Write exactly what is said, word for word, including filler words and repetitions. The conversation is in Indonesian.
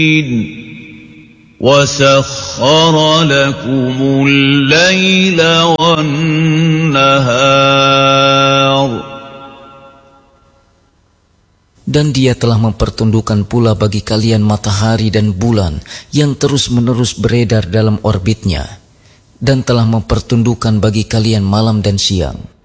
وَسَخَّرَ لَكُمُ اللَّيْلَ وَالنَّهَارَ. Dan Dia telah mempertundukkan pula bagi kalian matahari dan bulan yang terus-menerus beredar dalam orbitnya, dan telah mempertundukkan bagi kalian malam dan siang.